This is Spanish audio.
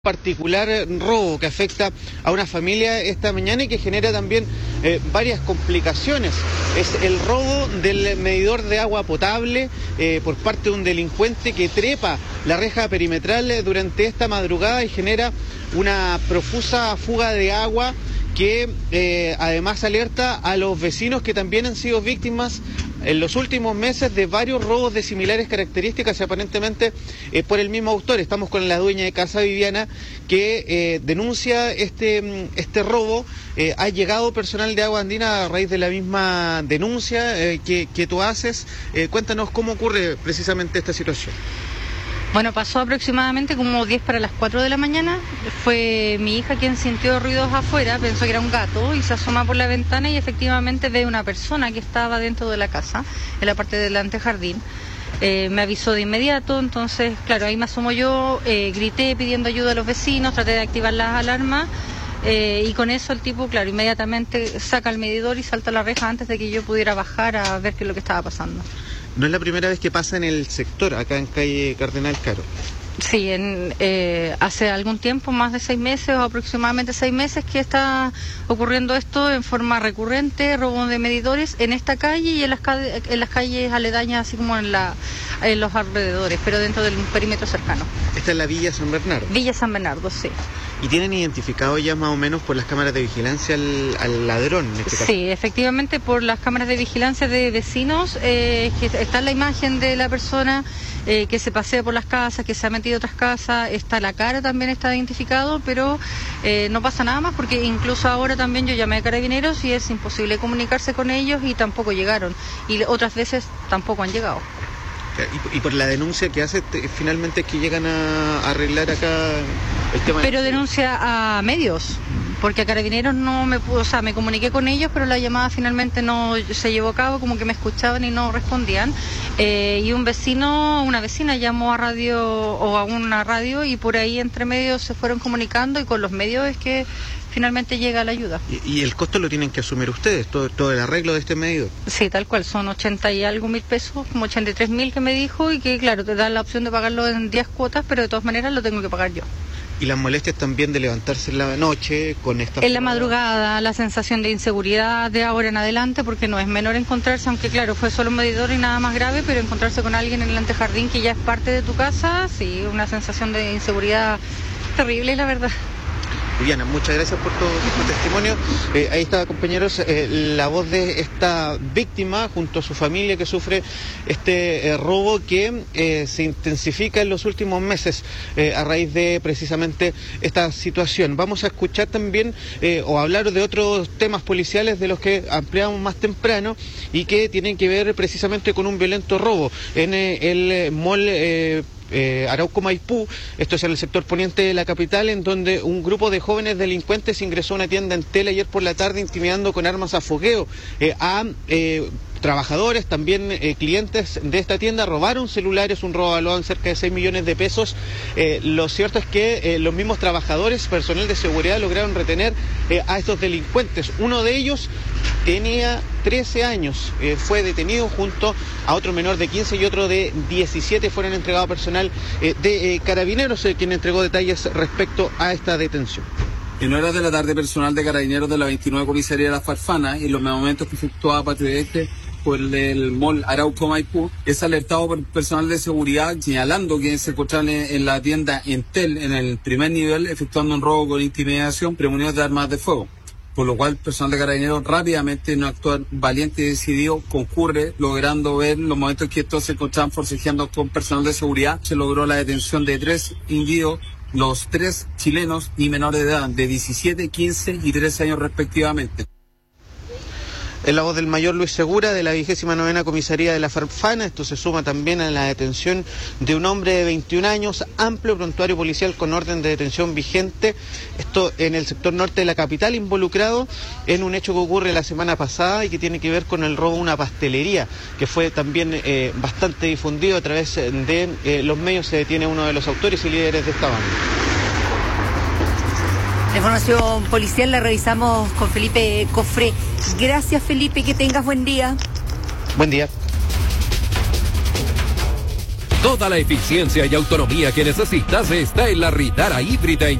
Particular robo que afecta a una familia esta mañana y que genera también varias complicaciones. Es el robo del medidor de agua potable por parte de un delincuente que trepa la reja perimetral durante esta madrugada y genera una profusa fuga de agua que además alerta a los vecinos que también han sido víctimas en los últimos meses de varios robos de similares características y aparentemente por el mismo autor. Estamos con la dueña de casa, Viviana, que denuncia este robo. Ha llegado personal de Agua Andina a raíz de la misma denuncia que tú haces. Cuéntanos cómo ocurre precisamente esta situación. Bueno, pasó aproximadamente como 10 para las 4 de la mañana. Fue mi hija quien sintió ruidos afuera, pensó que era un gato y se asoma por la ventana y efectivamente ve una persona que estaba dentro de la casa, en la parte del antejardín. Me avisó de inmediato, entonces, claro, ahí me asomo yo, grité pidiendo ayuda a los vecinos, traté de activar las alarmas. Y con eso el tipo, claro, inmediatamente saca el medidor y salta la reja antes de que yo pudiera bajar a ver qué es lo que estaba pasando. No es la primera vez que pasa en el sector, acá en calle Cardenal Caro. Sí, hace algún tiempo, más de 6 meses o aproximadamente 6 meses que está ocurriendo esto en forma recurrente, robo de medidores en esta calle y en las calles aledañas, así como en los alrededores, pero dentro del perímetro cercano. Esta es la Villa San Bernardo. Villa San Bernardo, sí. ¿Y tienen identificado ya más o menos por las cámaras de vigilancia al ladrón en este caso? Sí, efectivamente por las cámaras de vigilancia de vecinos, que está la imagen de la persona que se pasea por las casas, que se ha metido a otras casas, está la cara, también está identificado, pero no pasa nada más porque incluso ahora también yo llamé a Carabineros y es imposible comunicarse con ellos y tampoco llegaron, y otras veces tampoco han llegado. Y por la denuncia que hace, finalmente es que llegan a arreglar acá el tema. Pero denuncia a medios, porque a Carabineros no me pudo, o sea, me comuniqué con ellos, pero la llamada finalmente no se llevó a cabo, como que me escuchaban y no respondían. Y una vecina llamó a radio o a una radio y por ahí entre medios se fueron comunicando y con los medios es que finalmente llega la ayuda. ¿Y el costo lo tienen que asumir ustedes, todo el arreglo de este medidor? Sí, tal cual, son 80 y algo mil pesos, como 83.000 que me dijo y que claro, te dan la opción de pagarlo en 10 cuotas, pero de todas maneras lo tengo que pagar yo. ¿Y las molestias también de levantarse en la noche con esta... En la madrugada, la sensación de inseguridad de ahora en adelante, porque no es menor encontrarse, aunque claro, fue solo un medidor y nada más grave, pero encontrarse con alguien en el antejardín que ya es parte de tu casa, sí, una sensación de inseguridad terrible, la verdad. Viviana, muchas gracias por tu testimonio. Ahí está, compañeros, la voz de esta víctima junto a su familia que sufre este robo que se intensifica en los últimos meses a raíz de precisamente esta situación. Vamos a escuchar también o hablar de otros temas policiales de los que ampliamos más temprano y que tienen que ver precisamente con un violento robo en el mall Arauco Maipú, esto es en el sector poniente de la capital, en donde un grupo de jóvenes delincuentes ingresó a una tienda en tela ayer por la tarde intimidando con armas a fogueo a trabajadores, también clientes de esta tienda. Robaron celulares, un robo valuado en cerca de 6 millones de pesos. Lo cierto es que los mismos trabajadores, personal de seguridad, lograron retener a estos delincuentes. Uno de ellos tenía 13 años, fue detenido junto a otro menor de 15 y otro de 17. Fueron entregados a personal de Carabineros, quien entregó detalles respecto a esta detención. En horas de la tarde, personal de Carabineros de la 29 Comisaría de La Farfana, y en los momentos que efectuaba patrullaje por el mall Arauco Maipú, es alertado por el personal de seguridad señalando que se encontraban en la tienda Entel, en el primer nivel, efectuando un robo con intimidación, premonidos de armas de fuego. Por lo cual el personal de Carabineros rápidamente, en un actuar valiente y decidido, concurre, logrando ver los momentos que estos se encontraban forcejeando con personal de seguridad. Se logró la detención de 3 individuos, los 3 chilenos y menores de edad, de 17, 15 y 13 años respectivamente. Es la voz del mayor Luis Segura de la 29ª Comisaría de La Farfana. Esto se suma también a la detención de un hombre de 21 años, amplio prontuario policial con orden de detención vigente. Esto en el sector norte de la capital, involucrado en un hecho que ocurre la semana pasada y que tiene que ver con el robo de una pastelería, que fue también bastante difundido a través de los medios. Se detiene uno de los autores y líderes de esta banda. La información policial la revisamos con Felipe Cofré. Gracias, Felipe, que tengas buen día. Buen día. Toda la eficiencia y autonomía que necesitas está en la Ritara híbrida